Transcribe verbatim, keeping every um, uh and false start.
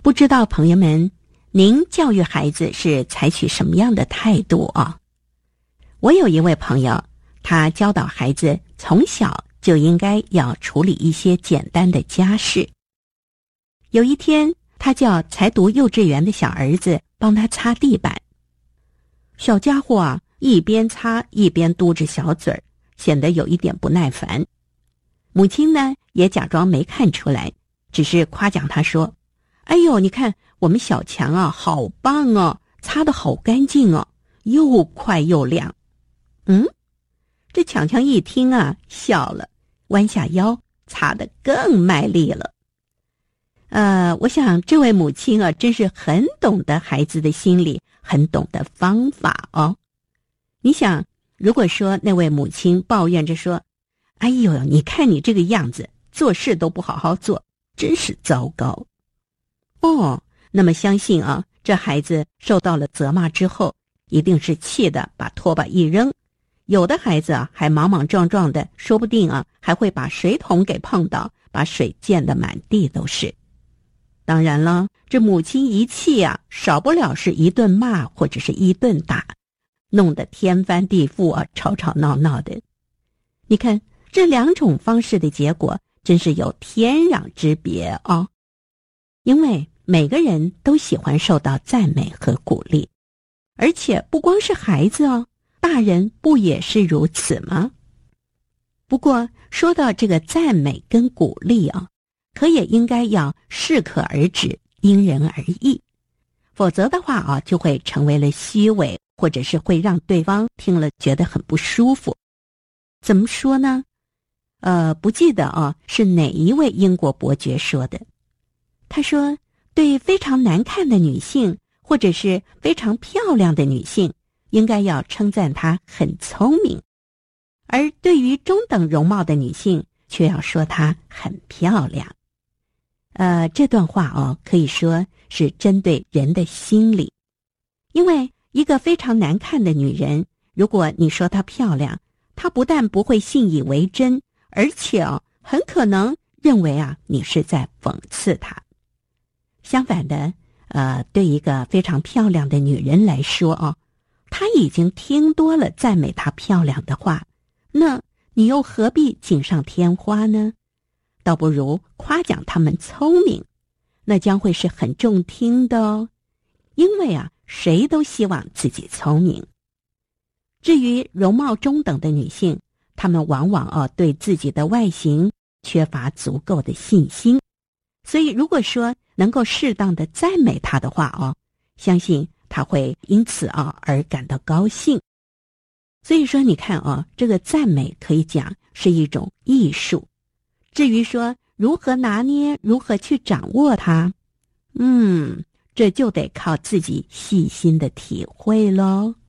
不知道朋友们，您教育孩子是采取什么样的态度啊？我有一位朋友，他教导孩子从小就应该要处理一些简单的家事。有一天，他叫才读幼稚园的小儿子帮他擦地板。小家伙啊，一边擦一边嘟着小嘴儿，显得有一点不耐烦。母亲呢，也假装没看出来，只是夸奖他说：“哎呦，你看我们小强啊，好棒哦，擦得好干净哦，又快又亮。”嗯，这强强一听啊，笑了，弯下腰，擦得更卖力了。呃，我想这位母亲啊，真是很懂得孩子的心理，很懂得方法哦。你想，如果说那位母亲抱怨着说：“哎呦，你看你这个样子，做事都不好好做，真是糟糕。”哦，那么相信啊，这孩子受到了责骂之后，一定是气得把拖把一扔。有的孩子啊，还莽莽撞撞的，说不定啊，还会把水桶给碰倒，把水溅得满地都是。当然了，这母亲一气啊，少不了是一顿骂或者是一顿打，弄得天翻地覆啊，吵吵闹闹的。你看这两种方式的结果，真是有天壤之别哦。因为每个人都喜欢受到赞美和鼓励，而且不光是孩子哦，大人不也是如此吗？不过说到这个赞美跟鼓励啊，可也应该要适可而止，因人而异，否则的话啊，就会成为了虚伪，或者是会让对方听了觉得很不舒服。怎么说呢？呃，不记得啊，是哪一位英国伯爵说的。他说，对非常难看的女性，或者是非常漂亮的女性，应该要称赞她很聪明；而对于中等容貌的女性，却要说她很漂亮。呃，这段话哦，可以说是针对人的心理。因为一个非常难看的女人，如果你说她漂亮，她不但不会信以为真，而且哦，很可能认为啊，你是在讽刺她。相反的，呃，对一个非常漂亮的女人来说哦，她已经听多了赞美她漂亮的话，那你又何必锦上添花呢？倒不如夸奖他们聪明，那将会是很中听的哦。因为啊，谁都希望自己聪明。至于容貌中等的女性，她们往往啊对自己的外形缺乏足够的信心，所以如果说能够适当的赞美她的话哦，相信她会因此啊而感到高兴。所以说你看啊，这个赞美可以讲是一种艺术。至于说如何拿捏，如何去掌握它，嗯，这就得靠自己细心的体会咯。